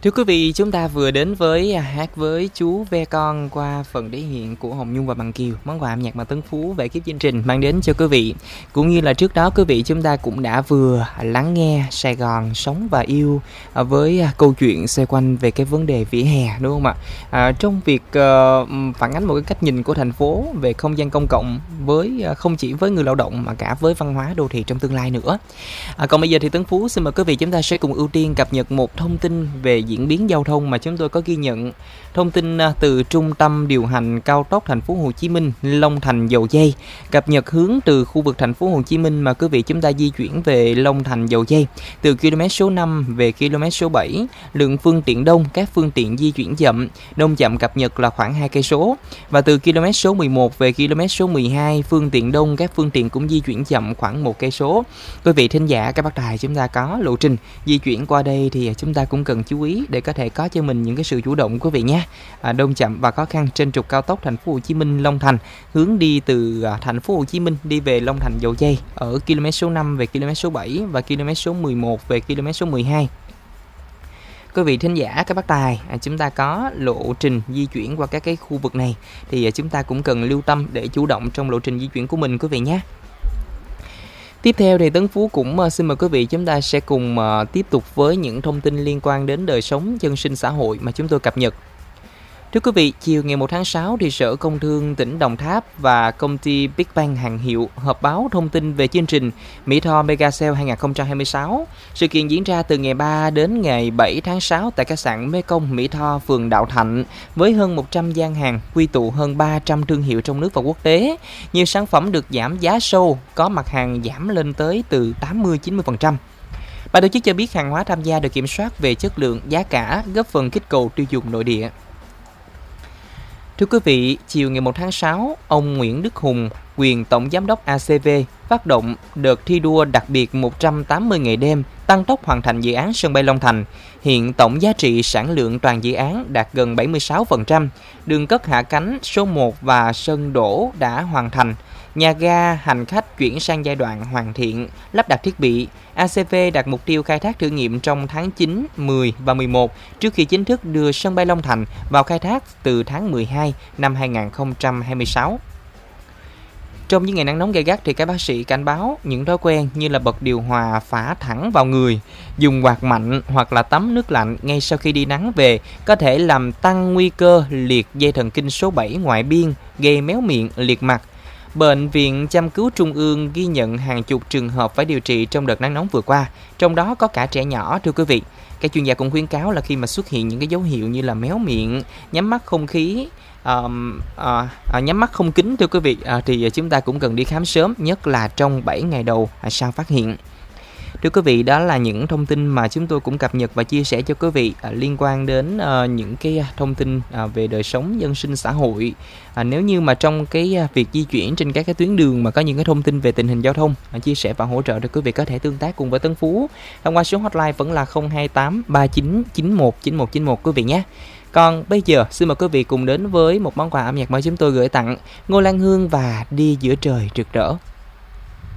Thưa quý vị, chúng ta vừa đến với Hát với chú ve con qua phần thể hiện của Hồng Nhung và Bằng Kiều, món quà âm nhạc mà Tấn Phú về kiếp chương trình mang đến cho quý vị. Cũng như là trước đó quý vị, chúng ta cũng đã vừa lắng nghe Sài Gòn sống và yêu với câu chuyện xoay quanh về cái vấn đề vỉa hè, đúng không ạ? Trong việc phản ánh một cái cách nhìn của thành phố về không gian công cộng với không chỉ với người lao động mà cả với văn hóa đô thị trong tương lai nữa. Còn bây giờ thì Tấn Phú xin mời quý vị, chúng ta sẽ cùng ưu tiên cập nhật một thông tin về diễn biến giao thông mà chúng tôi có ghi nhận. Thông tin từ Trung tâm điều hành cao tốc thành phố Hồ Chí Minh Long Thành Dầu Giây, cập nhật hướng từ khu vực thành phố Hồ Chí Minh mà quý vị chúng ta di chuyển về Long Thành Dầu Giây từ km số 5 về km số 7, lượng phương tiện đông, các phương tiện di chuyển chậm, đông chậm cập nhật là khoảng 2 cây số. Và từ km số 11 về km số 12, phương tiện đông, các phương tiện cũng di chuyển chậm khoảng 1 cây số. Quý vị thính giả, các bác tài chúng ta có lộ trình di chuyển qua đây thì chúng ta cũng cần chú ý để có thể có cho mình những cái sự chủ động quý vị nhé. Đông chậm và khó khăn trên trục cao tốc thành phố Hồ Chí Minh Long Thành, hướng đi từ thành phố Hồ Chí Minh đi về Long Thành Dầu Giây ở km số 5 về km số 7 và km số 11 về km số 12. Quý vị thính giả, các bác tài, chúng ta có lộ trình di chuyển qua các cái khu vực này thì chúng ta cũng cần lưu tâm để chủ động trong lộ trình di chuyển của mình quý vị nhé. Tiếp theo thì Tấn Phú cũng xin mời quý vị, chúng ta sẽ cùng tiếp tục với những thông tin liên quan đến đời sống dân sinh xã hội mà chúng tôi cập nhật. Thưa quý vị, chiều ngày 1 tháng 6 thì Sở Công Thương tỉnh Đồng Tháp và công ty Big Bang hàng hiệu họp báo thông tin về chương trình Mỹ Tho Mega Sale 2026. Sự kiện diễn ra từ ngày 3 đến ngày 7 tháng 6 tại khách sạn Mekong Mỹ Tho, phường Đạo Thạnh với hơn 100 gian hàng, quy tụ hơn 300 thương hiệu trong nước và quốc tế. Nhiều sản phẩm được giảm giá sâu, có mặt hàng giảm lên tới từ 80-90%. Ban tổ chức cho biết hàng hóa tham gia được kiểm soát về chất lượng, giá cả, góp phần kích cầu tiêu dùng nội địa. Thưa quý vị, chiều ngày 1 tháng 6, ông Nguyễn Đức Hùng, quyền Tổng Giám đốc ACV, phát động đợt thi đua đặc biệt 180 ngày đêm tăng tốc hoàn thành dự án sân bay Long Thành. Hiện tổng giá trị sản lượng toàn dự án đạt gần 76%, đường cất hạ cánh số 1 và sân đỗ đã hoàn thành. Nhà ga hành khách chuyển sang giai đoạn hoàn thiện, lắp đặt thiết bị. ACV đặt mục tiêu khai thác thử nghiệm trong tháng 9, 10 và 11 trước khi chính thức đưa sân bay Long Thành vào khai thác từ tháng 12 năm 2026. Trong những ngày nắng nóng gay gắt thì các bác sĩ cảnh báo những thói quen như là bật điều hòa phả thẳng vào người, dùng quạt mạnh hoặc là tắm nước lạnh ngay sau khi đi nắng về có thể làm tăng nguy cơ liệt dây thần kinh số 7 ngoại biên, gây méo miệng, liệt mặt. Bệnh viện Châm cứu Trung ương ghi nhận hàng chục trường hợp phải điều trị trong đợt nắng nóng vừa qua, trong đó có cả trẻ nhỏ thưa quý vị. Các chuyên gia cũng khuyến cáo là khi mà xuất hiện những cái dấu hiệu như là méo miệng, nhắm mắt không khí, nhắm mắt không kín thưa quý vị, thì chúng ta cũng cần đi khám sớm, nhất là trong 7 ngày đầu sau phát hiện. Thưa quý vị, đó là những thông tin mà chúng tôi cũng cập nhật và chia sẻ cho quý vị liên quan đến những cái thông tin về đời sống dân sinh xã hội. Nếu như mà trong cái việc di chuyển trên các cái tuyến đường mà có những cái thông tin về tình hình giao thông chia sẻ và hỗ trợ thì quý vị có thể tương tác cùng với Tấn Phú thông qua số hotline vẫn là 028 39 91 9191 quý vị nhé. Còn bây giờ xin mời quý vị cùng đến với một món quà âm nhạc mới chúng tôi gửi tặng, Ngô Lan Hương và Đi Giữa Trời Rực Rỡ.